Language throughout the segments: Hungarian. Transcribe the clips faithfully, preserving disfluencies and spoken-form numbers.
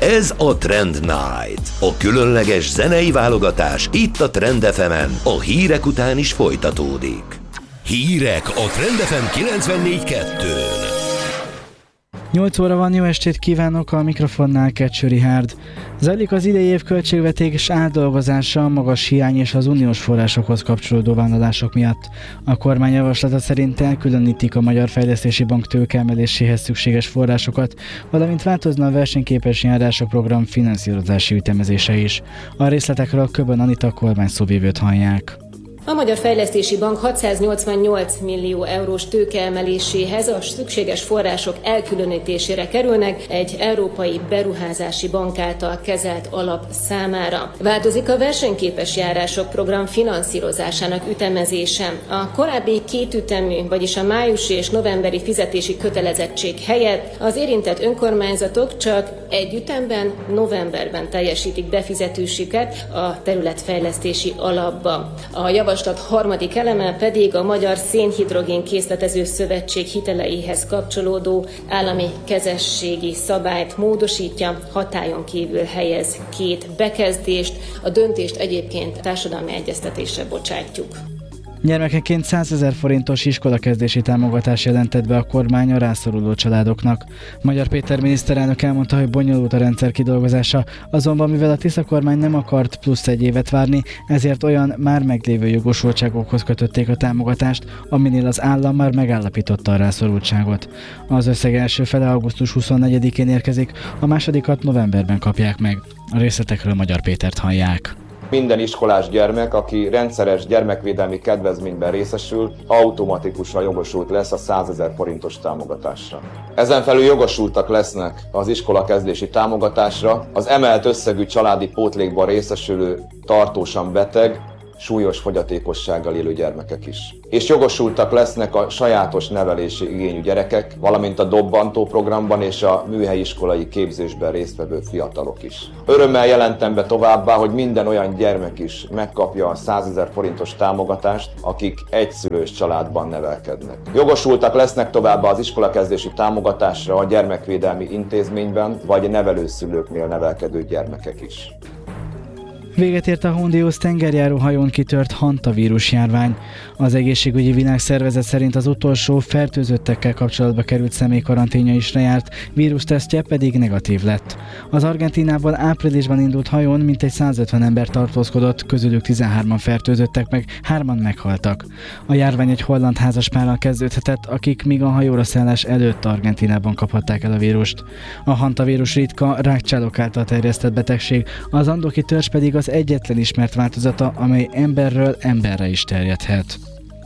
Ez a Trend Night, a különleges zenei válogatás itt a Trend ef emen, a hírek után is folytatódik. Hírek a Trend ef em kilencvennégy kettőn. nyolc óra van, jó estét kívánok, a mikrofonnál Kecső Richárd. Zajlik az idei év költségvetés átdolgozása a magas hiány és az uniós forrásokhoz kapcsolódó vállalatok miatt. A kormány javaslata szerint elkülönítik a Magyar Fejlesztési Bank tőkeemeléséhez szükséges forrásokat, valamint változna a versenyképes járások program finanszírozási ütemezése is. A részletekről Köbön Anita kormányszóvivőt hallják. A Magyar Fejlesztési Bank hatszáznyolcvannyolc millió eurós tőkeemeléséhez a szükséges források elkülönítésére kerülnek egy európai beruházási bank által kezelt alap számára. Változik a versenyképes járások program finanszírozásának ütemezése. A korábbi kétütemű, vagyis a májusi és novemberi fizetési kötelezettség helyett az érintett önkormányzatok csak egy ütemben, novemberben teljesítik befizetésüket a területfejlesztési alapba. A javaslat harmadik eleme pedig a Magyar Szénhidrogén Készletező Szövetség hiteleihez kapcsolódó állami kezességi szabályt módosítja, hatályon kívül helyez két bekezdést, a döntést egyébként társadalmi egyeztetésre bocsátjuk. Gyermekeként százezer forintos iskolakezdési támogatás jelentett be a kormány a rászoruló családoknak. Magyar Péter miniszterelnök elmondta, hogy bonyolult a rendszer kidolgozása, azonban mivel a Tisza kormány nem akart plusz egy évet várni, ezért olyan már meglévő jogosultságokhoz kötötték a támogatást, aminél az állam már megállapította a rászorultságot. Az összeg első fele augusztus huszonnegyedikén érkezik, a másodikat novemberben kapják meg. A részletekről Magyar Pétert hallják. Minden iskolás gyermek, aki rendszeres gyermekvédelmi kedvezményben részesül, automatikusan jogosult lesz a százezer forintos támogatásra. Ezen felül jogosultak lesznek az iskolakezdési támogatásra az emelt összegű családi pótlékban részesülő tartósan beteg, súlyos fogyatékossággal élő gyermekek is. És jogosultak lesznek a sajátos nevelési igényű gyerekek, valamint a dobbantó programban és a műhelyiskolai képzésben résztvevő fiatalok is. Örömmel jelentem be továbbá, hogy minden olyan gyermek is megkapja a százezer forintos támogatást, akik egyszülős családban nevelkednek. Jogosultak lesznek továbbá az iskolakezdési támogatásra a gyermekvédelmi intézményben vagy nevelőszülőknél nevelkedő gyermekek is. Véget ért a Hondius tengerjáró hajón kitört hantavírus járvány. Az Egészségügyi Világszervezet szerint az utolsó fertőzöttekkel kapcsolatba került személy karanténja is lejárt, vírustesztje pedig negatív lett. Az Argentínából áprilisban indult hajón mintegy százötven ember tartózkodott, közülük tizenhárman fertőzöttek meg, hárman meghaltak. A járvány egy holland házaspárral kezdődhetett, akik még a hajóra szállás előtt Argentínában kaphatták el a vírust. A hantavírus ritka, rákcsálók által terjesztett betegség, az andoki törzs pedig az egyetlen ismert változata, amely emberről emberre is terjedhet.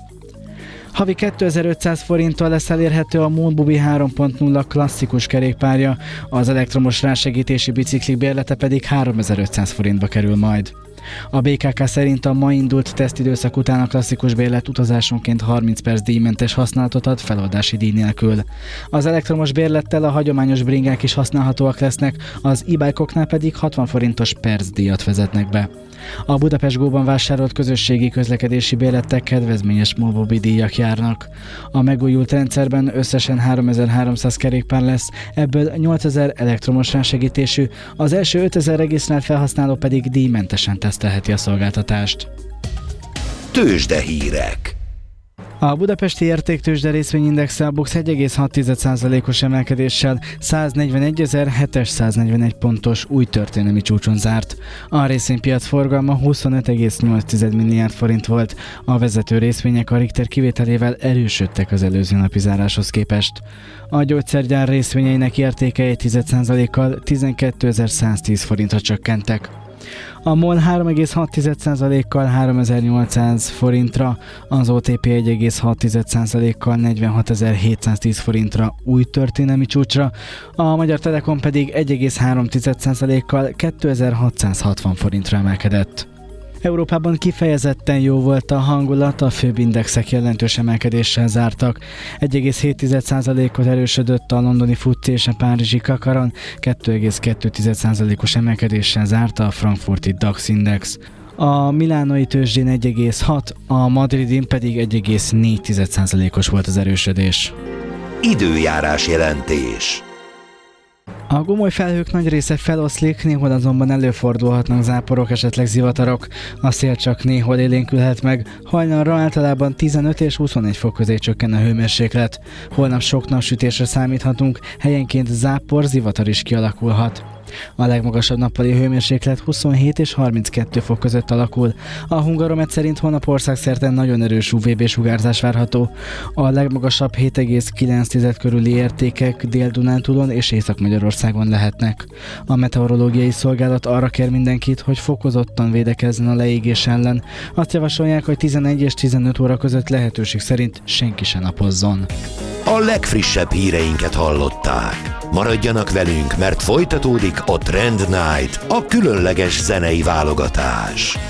Havi kétezer-ötszáz forinttal lesz elérhető a Moonbubi három pont nulla klasszikus kerékpárja, az elektromos rásegítési biciklik bérlete pedig háromezer-ötszáz forintba kerül majd. A bé ká ká szerint a ma indult tesztidőszak után a klasszikus bérlet utazásonként harminc perc díjmentes használatot ad feloldási díj nélkül. Az elektromos bérlettel a hagyományos bringák is használhatóak lesznek, az e-bike-oknál pedig hatvan forintos percdíjat vezetnek be. A Budapest Go-ban vásárolt közösségi közlekedési bérlettek kedvezményes Moonbubi díjak járnak. A megújult rendszerben összesen háromezer-háromszáz kerékpár lesz, ebből nyolcezer elektromos rásegítésű, az első ötezer regisztrált felhasználó pedig díjmentesen tesztelheti a szolgáltatást. Tőzsdehírek. A budapesti értéktőzsde részvényindexe a BUX egy egész hat százalékos emelkedéssel százennegyvenegy.hétszáznegyvenegy pontos új történelmi csúcson zárt. A részvénypiac forgalma huszonöt egész nyolc milliárd forint volt. A vezető részvények a Richter kivételével erősödtek az előző napi záráshoz képest. A gyógyszergyár részvényeinek értéke egy százalékkal tizenkétezer-száztíz forintra csökkentek. A MOL három egész hat százalékkal háromezer-nyolcszáz forintra, az o té pé egy egész hat százalékkal negyvenhatezer-hétszáztíz forintra új történelmi csúcsra, a Magyar Telekom pedig egy egész három százalékkal kétezer-hatszázhatvan forintra emelkedett. Európában kifejezetten jó volt a hangulat, a főbb indexek jelentős emelkedéssel zártak. egy egész hét százalékot erősödött a londoni FTSE és a párizsi Kakaron, két egész kettő százalékos emelkedéssel zárta a frankfurti DAX index. A milánoi tőzsdén egy egész hat, a madridin pedig egy egész négy százalékos volt az erősödés. Időjárás jelentés. A gomoly felhők nagy része feloszlik, néhol azonban előfordulhatnak záporok, esetleg zivatarok. A szél csak néhol élénkülhet meg, hajnalra általában tizenöt és huszonegy fok közé csökken a hőmérséklet. Holnap sok napsütésre számíthatunk, helyenként zápor, zivatar is kialakulhat. A legmagasabb nappali hőmérséklet huszonhét és harminckettő fok között alakul. A Hungaromet szerint holnap országszerte nagyon erős u vé bé-sugárzás várható. A legmagasabb hét egész kilenc körüli értékek Dél-Dunántúlon és Észak-Magyarországon lehetnek. A meteorológiai szolgálat arra kér mindenkit, hogy fokozottan védekezzen a leégés ellen. Azt javasolják, hogy tizenegy és tizenöt óra között lehetőség szerint senki se napozzon. A legfrissebb híreinket hallották. Maradjanak velünk, mert folytatódik a Trend Night, a különleges zenei válogatás.